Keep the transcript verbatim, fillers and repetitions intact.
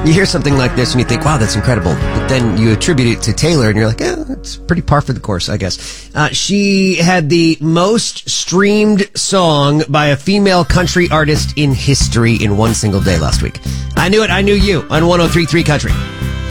You hear something like this and you think, wow, that's incredible. But then you attribute it to Taylor and you're like, eh, it's pretty par for the course, I guess. Uh, she had the most streamed song by a female country artist in history in one single day last week. I knew it. I knew you on one oh three point three Country.